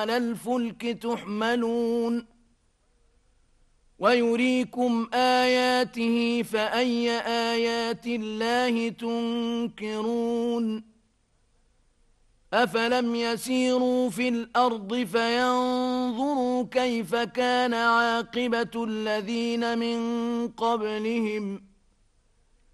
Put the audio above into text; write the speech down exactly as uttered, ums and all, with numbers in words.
على الفلك تحملون ويريكم آياته فأي آيات الله تنكرون أفلم يسيروا في الأرض فينظروا كيف كان عاقبة الذين من قبلهم